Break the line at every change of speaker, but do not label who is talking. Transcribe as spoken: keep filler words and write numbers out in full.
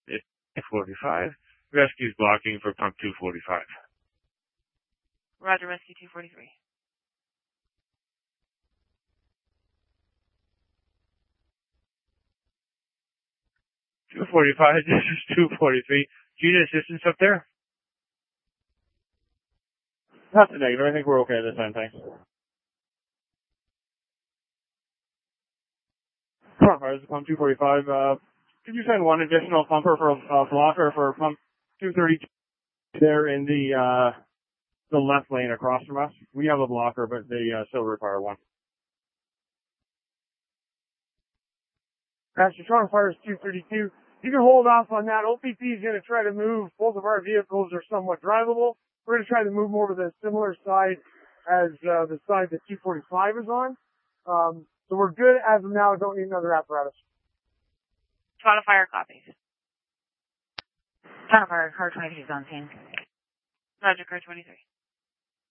two forty-five. Rescue's blocking for pump two forty-five.
Roger, Rescue two forty-three.
two forty-five, this is two forty-three. Do you need assistance up there?
That's a negative. I think we're okay this time, thanks. Fire, this is pump two forty-five. Uh, could you send one additional pumper for a uh, blocker for pump two thirty-two there in the uh, the left lane across from us? We have a blocker, but they uh, still require one. Actually, Toronto Fire is two thirty-two. You can hold off on that. O P P is going to try to move. Both of our vehicles are somewhat drivable. We're going to try to move more to the similar side as uh, the side that two forty-five is on. Um, so we're good as of now. Don't need another apparatus.
Toronto Fire copies.
Toronto Fire, car twenty-three is on scene.
Roger, car twenty-three.